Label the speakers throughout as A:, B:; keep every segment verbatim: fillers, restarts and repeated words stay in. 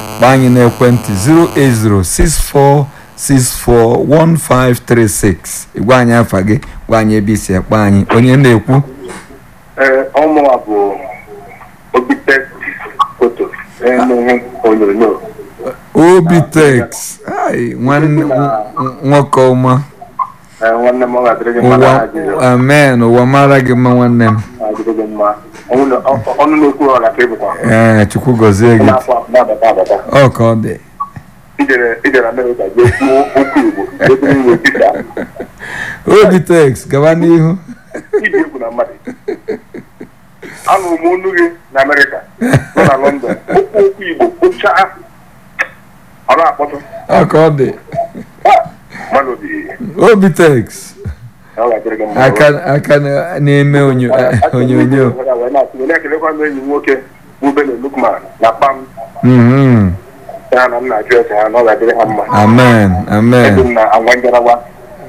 A: Kpọọ anyị n'ekwentị zero eight zero six four six four one five three six. Gwa anyị afa gị, gwa anyị ebe isi akpọ anyị. Onye na-ekwu?
B: Ee, ọmụ abụ Obitex foto emume onyonyo.
A: Obitex. Ai, nwanne nwoke ọma.
B: Ee, nwanne m ọ ga-adịrị gị mma n'aha Jizọs.
A: Amen. Ụwa mara gị mma nwanne m.
B: Adịrị gị mma. Ọnụ na-ekwu ọla ka ịbụkwa.
A: Ee, Chukwu gọzie gị.
B: Na-abata abata.
A: Ọ ka ọ dị.
B: Ijere Amerịka jee kwuo okwu Igbo ebe iwe Pita.
A: Obitex, gaba n'ihu.
B: Iji egwu na mmadụ. Anụrụ m olu gị na Amerịka nọ na London. Okwu okwu Igbo kpochaa ọ na-akpọtụ.
A: Ọ ka ọ dị.
B: Mmadụ dị.
A: Obitex. Aka na-eme onyonyo.
B: Na-ekelekwa m enyi nwoke bụ Bele Lukman na Pam. Ya na m na-ajụ ese ha na ọ ga-adịrị ha mma.
A: Amen. Amen.
B: Ebe m na Angwa Njarawa.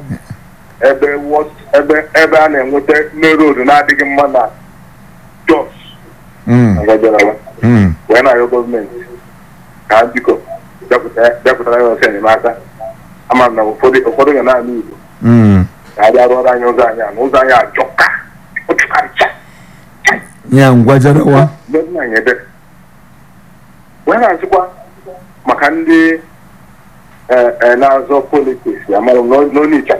B: Ebe a na-enweta main road na-adịghị mma na Jos. Angwa Njarawa. Wee na-arịọ gọọmenti ka ha biko bịapụtara ya ọsọ enyemaka. Ama m na ụfọdụ ga na-anụ Igbo. Ka a bịa rụọrọ anyị ụzọ anyị na ụzọ anyị ajọka ọchụkarịcha.
A: Ya Ngwa Njarawa.
B: Wee na-asịkwa maka ndị na-azọ politiks amara m n'Onitsha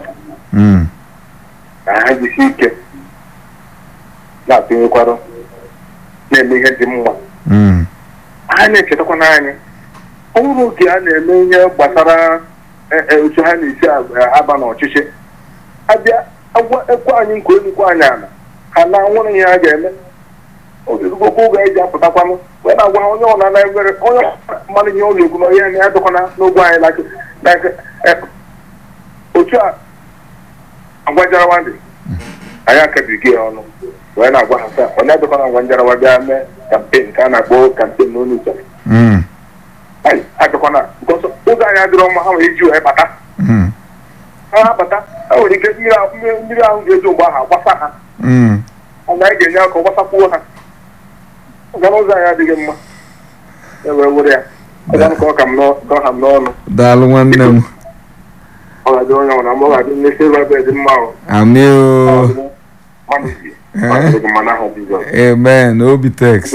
B: ka ha jisi ike na-atụnyekwarụ na-eme ihe dị mma. Ha na-echetakwa n'anya ọ bụrụ oge a na-eme ihe gbasara otu ha na-esi aba n'ọchịchị abịa ekwe anyị nke onye anyị ana ha na-anwụrụ ihe ha ga-eme ogegokwu oge eji apụtakwanụ wee na-agwa onye ọ na nwere onye mmadụ ihe ụlọ egwu na ihe na ya dịkwana n'ogwe anyị otu a Angwa Njarawa dị anyị akabighị ya ọnụ wee na-agwa ha taa onye dịkwana Angwa Njarawa bịa mee kampen ka a na-akpọ kampen n'Onitsha adịkwana ụzọ anyị adịrọ mma ha nwere iji wee bata ha bata ha nwere ike mmiri ahụ ga-eji mgbe ahụ agbasa ha anyị ga-enye aka gbasakwuo ha ọgana ụzọ anyị adịghị mma ewee were ya ọgana ka ọ ka ha m n'ọnụ.
A: Daalụ nwanne m.
B: Ọ ga-adị onye ọbụla ma ọ ga-adị mmesi ebe ebe dị mma ahụ.
A: Amị
B: Amen.
A: Obitex.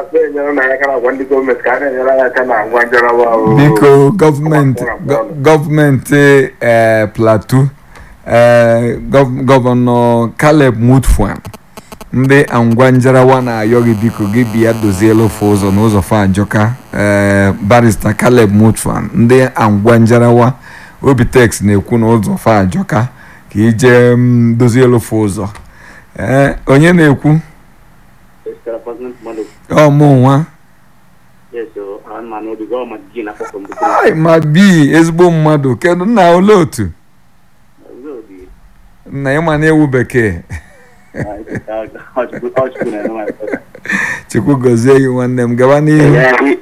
A: Biko gọọmenti gọọmenti Plateau gọvanọ Caleb Mutfwang ndị Angwa Njarawa na-ayọ gị biko gị bịa dozielu ofe ụzọ n'ụzọ Fajọka. Barrister Caleb Mutfwang ndị Angwa Njarawa Obitex na-ekwu n'ụzọ Fajọka ka ije dozielu ofe ụzọ. Ee, onye na-ekwu? Ọ mụ nwa. Ai, ma bi ezigbo mmadụ. Kedu nna ole otu? Nna ya ma na-ewu bekee. Chukwu gọzie gị nwanne m, gaba n'ihu.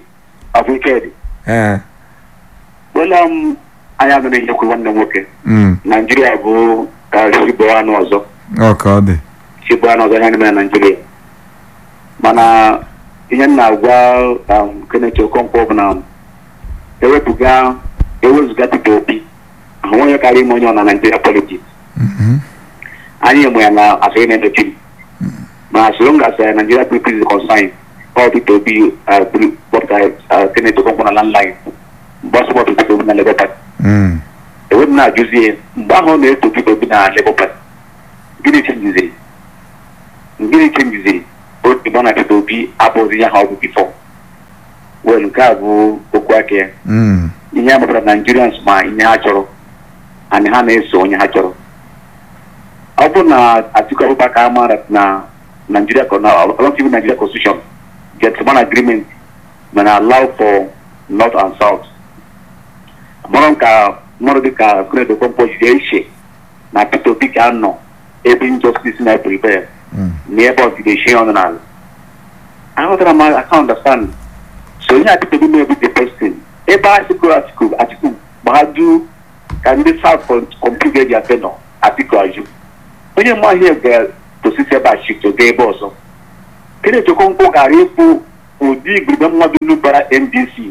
A: Ee.
B: Wela m anya nọ na-enyekwu nwanne nwoke. Naijiria bụ ka Igbo anụ ọzọ.
A: Ọ ka ọ dị.
B: Igbo anụ ọzọ ya na Naijiria. Mana ihe na-agwa Kenneth Okonkwo bụ na ewepụga ewezụga Peter Obi ahụ onye karịa ime onye ọ na Nigeria politics. Anyị eme ya na asịrị na-edochi ma as long as Nigeria people is concerned all Peter Obi Kenneth Okonkwo na landline mgbasịbọ Peter Obi na Labour Party. Ewepụ na-ajụzie mgbe ahụ na-eto Peter Obi na Labour Party gịnị chenjiziri gịnị chenjiziri otu na Peter Obi abụghị ihe ha ọ bụ bifọ. Well, nke a bụ okwu aka ya ihe a mapụtara Nigerians ma ihe ha chọrọ and ha na-eso onye ha chọrọ. Ọ bụ na Atiku Abubakar amara na Nigeria along Nigeria constitution get one agreement man allow for north and south. Mọrọ ka mọrọ dịka Kenneth Okonkwo jide ishe na Peter Obi ka nọ ebe injustice na prepare na ebe ọdịdeshe ọnụ n'ala. Aghọtara m I can't understand. So ihe Atiku Obi may be the person ebe Atiku Atiku Atiku gbahadu ka ndị South complete their tenure Atiku aju onye mma ihe ga-tosisi ebe a shift oge ebe ọzọ. Kenneth Okonkwo gara ịpụ ụdị igurube mmadụ n'ubara N D C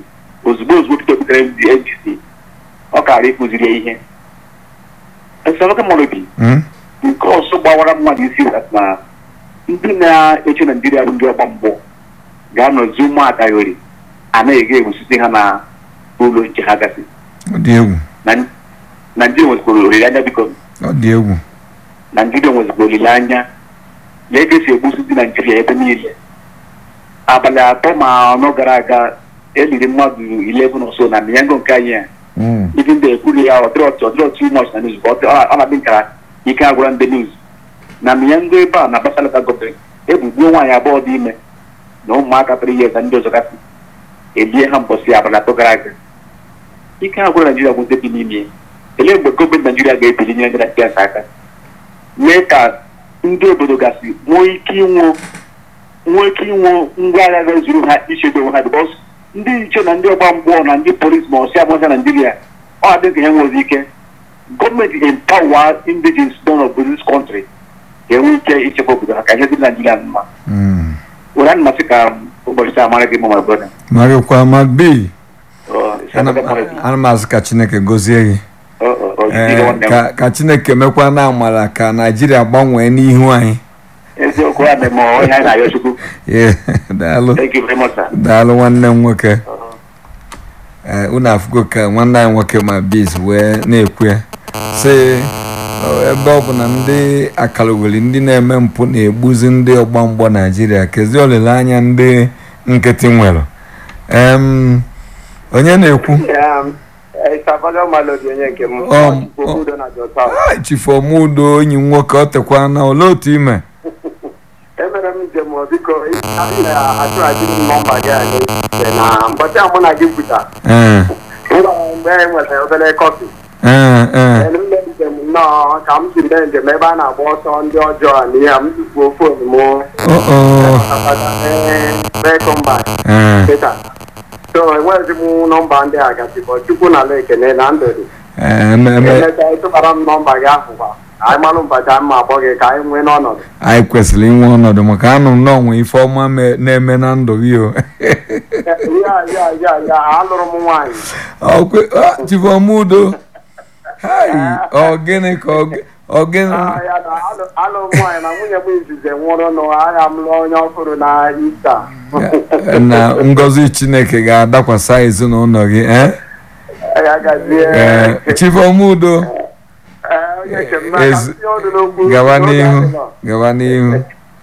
B: ozugbo ozugbo Peter Obi ndị N D C ọ kara ịkụziri ihe esemokwu mmadụ bi nke ọzọ gbawara mmadụ isi na ndị na-eche Naijiria bụ ndị ọgba mgbọ ga-anọzi ụmụaka yori anaghị egwusite ha na ụlọ nche ha gasị Naijiria nwezikwara olileanya biko Naijiria nwezikwara olileanya na ebe si egbusi ndị Naijiria ebe niile abalị atọ ma ọnọ gara aga eliri mmadụ eleven ọsọ na Miyango nke anyị a ibi ndị ekwuru ya ọdịrọtụ too much na news ọ na-adị nkara ike agwara ndị news na Miyango ebe a na Abakaliki gọọmenti egbugbuo nwaanyị abụọ dị ime na ụmụaka three years na ndị ọzọ gasị ebie ha mbọsị abalị atọ gara aga ike agwara Naijiria bụ ndị bi n'ime elee mgbe gọọmenti Naijiria ga-ebili nye ndị na-apịa aka mee ka ndị obodo gasị nwee ike inwe nwee ike inwe ngwa agha ga-ezuru ha ichedo onwe ha bikọs ndị nche na ndị ọgba mgbọ na ndị polisi ma ọsị agbasa Naijiria ọ adị ka ha nwezi ike gọọmenti empower indigenous don of this country ga-enwe ike ichekwa obodo ha ka ihe dị Naijiria mma were ana masị ka ụbọchị taa mara gị mma brother
A: marịkwa ma bi ana masị ka Chineke gozie gị ka Chineke mekwa na amara ka Naijiria gbanwee n'ihu anyị
B: eziokwu a na-eme onye anyị na-ayọ Chukwu
A: daalụ
B: thank you very much sir
A: daalụ nwanne m nwoke unu afụgo ka nwanne anyị nwoke ma biz wee na-ekwu ya sị ebe ọ bụ na ndị akalogoli ndị na-eme mpụ na-egbuzi ndị ọgba mgbọ Naijiria kezi olileanya ndị nkịtị nwere onye na-ekwu Chifomudo onyi nwoke ọ tekwa na ole otu ime
C: emere m njem biko achụghachi m nọmba gị anyị na mbọchị a mụ na gị kwuta mgbe e nwere obere kọfị eme njem nnọọ ka m jiri mee njem ebe a na-agba ọsọ ndị ọjọọ na ihe m tufuo fon m rekomba peta so enweghịzi m nọmba ndị a gasịbọ Chukwu na ala ekene na ndụ dị emecha ịtụbara m nọmba gị ahụ kwa anyị malụ mbacha mma akpọ gị ka anyị nwee n'ọnọdụ
A: anyị kwesịrị inwe ọnọdụ maka anụ m n'ọnwa ife ọma na-eme na ndụ gị o
C: alụrụ m nwaanyị
A: Chifomudo ọ gịnị ka ọ gịnị
C: alụrụ m nwaanyị na nwunye m izize nwụrụ n'agha m lụọ onye ọhụrụ na Ista
A: na ngọzi Chineke ga-adakwasa ezinụlọ gị Chifomudo gaba n'ihu gaba n'ihu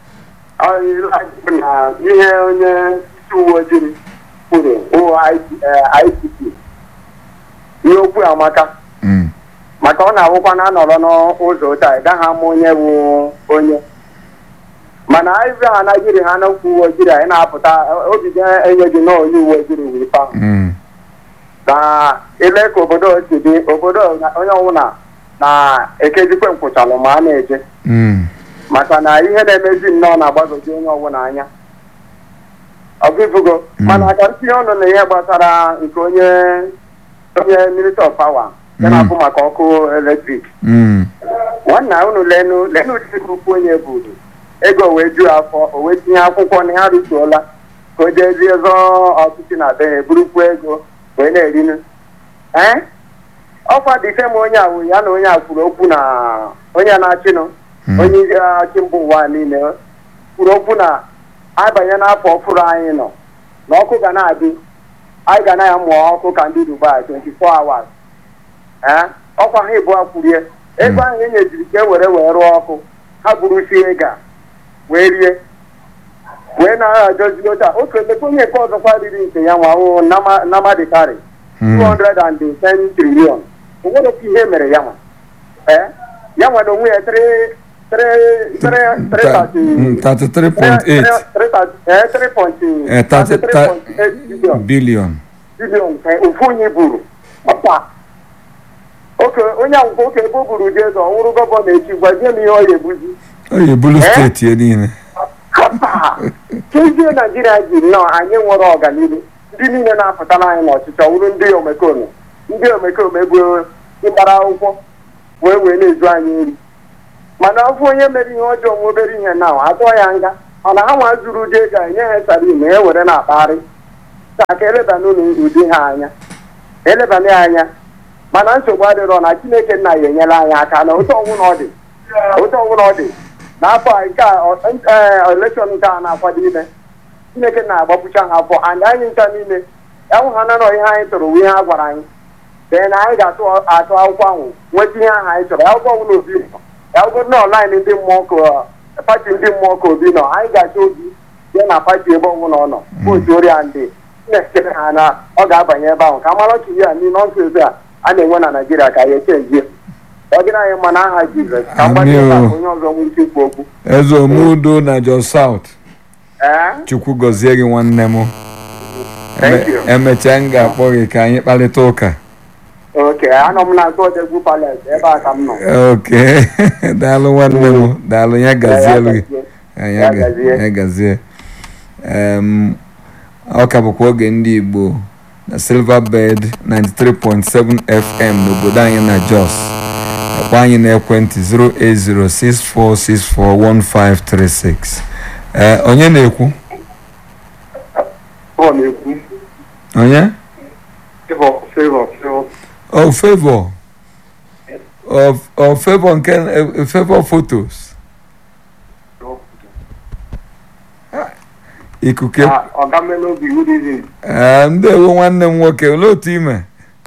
C: ihe onye isi uwe ojii kwuru I C P ihe okwu amaka maka ọ na-awụkwa na anọrọ n'ụzọ taa ị gaghị ama onye bụ onye mana ibe ha anaghịrị ha n'okwu uwe ojii anyị na-apụta obi ga-enye gị na onye uwe ojii wee pa na ele ka obodo si dị obodo onye ọbụla na-ekezikwe nkwụchalụ ma a na-eje maka na ihe na-emezi nnọọ na-agbagoji onye ọbụla anya ọgụgụgo mana aka ntinye ọnụ na ihe gbasara nke onye onye Ministry of Power ya na-abụ maka ọkụ eletrik nwanna unu lenu lenu dịkukwu onye buru ego wee ju afọ o wee tinye akwụkwọ na ha rituola ka o jezie zọọ ọchịchị na be ha burukwu ego wee na-erinu ee ọkwa dịfe m onye awụ ya na onye a kwuru okwu na onye na-achịnụ onye isi achị mba ụwa niile kwuru okwu na abanye n'afọ ọfụrụ anyị nọ na ọkụ ga na-adị anyị ga na-ya mụọ ọkụ ka ndị Dubai twenty-four hours ee ọkwa ha ịbụọ kwurie ego ahụ enyejiri ka e were wee rụọ ọkụ ha burusie ega wee rie wee na-adozi ota oke emekwa onye nke ọzọkwa riri nke ya nwa namadikari two hundred ten trillion onwere oke ihe mere ya nwa ee ya nwere onwe ya
A: thirty-three point eight billion
C: billion ofu onye buru ọkwa oke onye akwụkwọ oke ebe o buru dị eze ọhụrụ gọvanọ echi gwazie m ihe ọ ga-ebuzi
A: ọ ga-ebulu steeti ya niile
C: kezie Naijiria ji nnọọ anyị nwere ọganihu ndị niile na-apụtara anyị n'ọchịchị ọwụrụ ndị omekome ndị omekome bụ ịgbara akwụkwọ wee wee na-ezu anyị nri mana ọ bụ onye mere ihe ọjọọ nwa obere ihe na atụọ ya nga mana ha nwa zuru ụdị ego enye ha sara ime e were na-akpagharị ka eleba n'ụlọ ụdị ha anya elebanye anya mana nsogbu adịrọ na Chineke nna ya enyela anyị aka na otu ọnwụ na ọ dị otu ọnwụ na ọ dị n'afọ nke a elekshọn nke a na-akwado ime Chineke na-agbapụcha ha afọ and anyị ncha niile enwe ha nanọ ihe anyị tụrụ ihe ha gwara anyị dee na anyị ga-atụ atụ akwụkwọ ahụ nweta ihe ahụ anyị chọrọ akwụkwọ ọnwụ na obi akwụkwọ na ọnlaịn ndị mmụọ ka pati ndị mmụọ ka obi nọ anyị ga-achọ obi ya na pati ebe ọnwụ na ọ nọ vootu oria ndị na-echere ha na ọ ga-abanye ebe ahụ ka mara ọchị ya ndị nọnsụ ebe a a na-enwe na Naịjirịa ka ya echenjie ọ dịrị anyị mma na aha Jizọs ka mgbanye ebe a onye ọzọ nwee ike ikwu okwu
A: Eze Omudo na Jos South Chukwu gọzie gị nwanne m emechaa m ga-akpọ gị ka anyị kparịta ụka
C: oke anọ m na Odegwu Palace ebe a ka m nọ
A: oke daalụ nwanne m daalụ ya gazielu gị ya gazie ọ ka bụkwa oge ndị Igbo na Silverbird ninety-three point seven F M n'obodo anyị na Jos akpa anyị n'ekwentị zero eight zero six four six four one five three six onye na-ekwu onye oh Favor of of Favor nke Favor photos ikuke ndewo nwanne m nwoke olee otu ime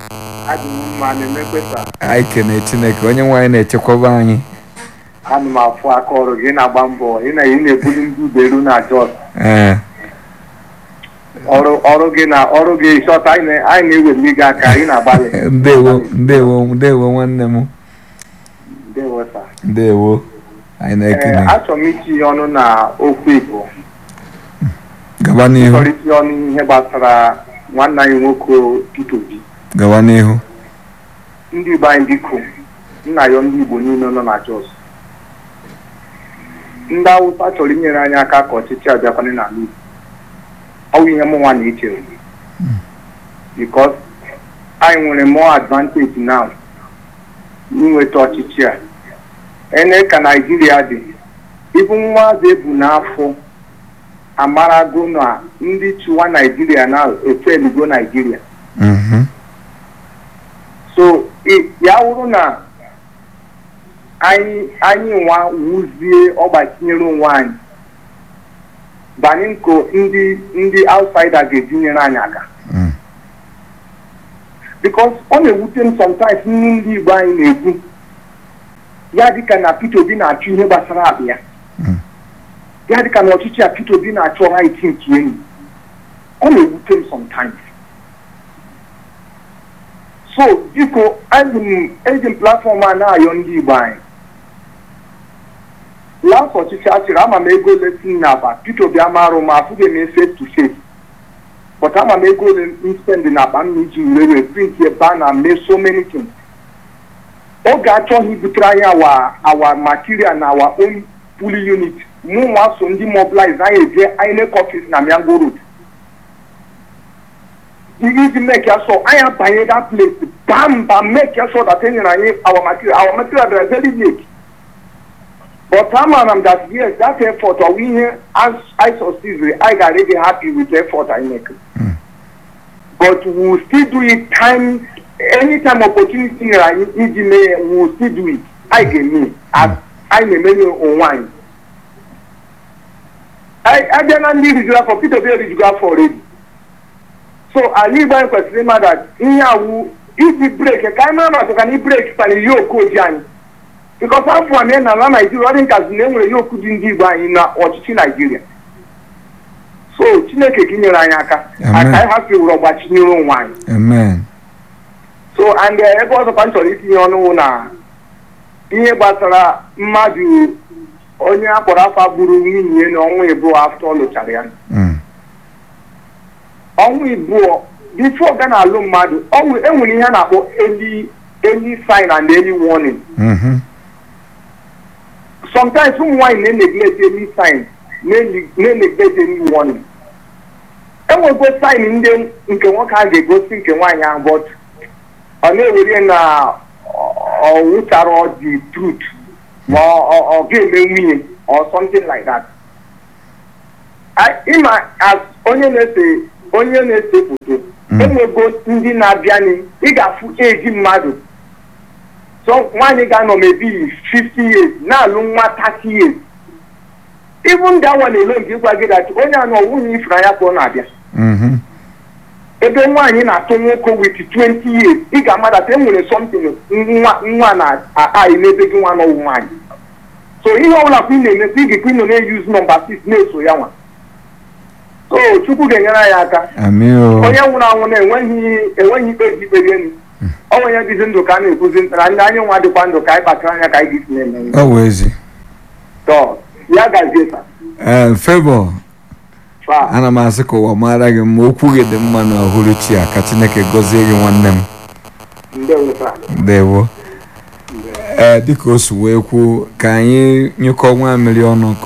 A: anyị kene Chineke onye nwaanyị na-echekwaba anyị
D: ana m afụ aka ọrụ gị na-agba mbọ ị na ị na-ebuli ndị uberu na Jos ọrụ ọrụ gị na ọrụ gị shọta anyị na-eweli gị aka anyị na-agbalị
A: ndewo ndewo ndewo nwanne m
D: ndewo sa
A: ndewo anyị na-ekene
D: achọrọ m itinye ọnụ na okwu Igbo
A: gaba n'ihu
D: chọrọ itinye ọnụ ihe gbasara nwanne anyị nwoke Peter Obi
A: gawa n'ihu
D: ndị Igbo anyị biko nna ya ndị Igbo niile nọ na Jos ndị Awụsa chọrọ inyere anyị aka ka ọchịchị abịakwana n'ala Igbo ọ bụ ihe m nwa na-eche because anyị nwere more advantage now n'inweta ọchịchị a ene ka Naijiria dị ibu nwaazị ebu n'afọ amarago na ndị chịwa Naijiria na efeligo Naijiria so ya wụrụ na anyị anyị nwa wuzie ọgbachinyere onwe anyị banye nko ndị ndị outsider ga-etinyere anyị aka because ọ na-ewute m sometimes ndị Igbo anyị na-ekwu ya dịka na Peter Obi na-achọ ihe gbasara akpa ya ya dịka na ọchịchị a Peter Obi na-achọ right nke enyi ọ na-ewute m sometimes so biko eji m platform a na-ayọ ndị Igbo anyị last ọchịchị achịrị ama m ego ole si n'akpa Peter Obi amarụ ma afụghị m face to face but ama m ego ole m spend n'akpa m iji were print ebe a na mee so many things oge achọghị ibutere anyị awa awa material na our own pooling unit mụ nwa so ndị mobilize anyị eje I N E C office na Miango Road iji make ya so anyị abanye that place bam bam make ya so that enyere anyị our material our material are very late but I'm that yes that effort or we here as I succeed I got really happy with the effort I make mm. but we will still do it time anytime opportunity we will still do it I get me as I may many online I I don't need regular for Peter Obi regular for already so I leave one question that if we break a camera can he break for your code because afọ a na ala Nigeria ọ dị nka zi na enwere ihe okwu dị ndị Igbo anyị na ọchịchị Nigeria so Chineke gị nyere anyị aka aka anyị hapụ ụrọ gbachinyere onwe anyị
A: amen
D: so and ebe ọzọ ka m chọrọ itinye ọnụ na ihe gbasara mmadụ onye akpọrọ afa gburu nwunye na ọnwa ịbụọ afọ ọ lụchara ya ọnwa ịbụọ bifo ga na alụ mmadụ enwere ihe a na-akpọ early early sign and early warning sometimes someone may neglect any sign, may neglect any warning. And we go sign in them in one kind they go think one young but on every na or which are all the truth or or give me or something like that. I in my as only let's say onye na-ese foto enwego ndị na-abịanị ị ga-afụ eji mmadụ so nwaanyị ga-anọ mebi fifty years na-alụ nwa thirty years even that one alone nke ịgwa gị dachi onye anọ nwunye ifere anya ka ọ na-abịa ebe nwaanyị na-atụ nwoke with twenty years ị ga-amadata enwere something nwa nwa na-ayị n'ebe gị nwa n'ọwụ nwaanyị so ihe ọbụla kwa ị na-emekwa ị ga-ekwe nọ na-eyuzu nọmba six na-eso ya nwa so Chukwu ga-enyere ya aka onye nwụrụ anwụ na-enweghị enweghị ikpe ji ikpe elu ọ nwenye dịzi ndụ ka a na-ekwuzi ntara ndị anyị nwa dịkwa ndụ ka anyị kpachara anya ka anyị ga-esi na-eme
A: ọ wụ ezi
D: so ya gazie sa
A: ee Favour ana m asị ka ụwa mara gị mma okwu gị dị mma na ọhụrụchi a ka Chineke gọzie gị nwanne m ndewo ee dịka o si wee kwuo ka anyị nyụkọ nwa mmiri ọnụ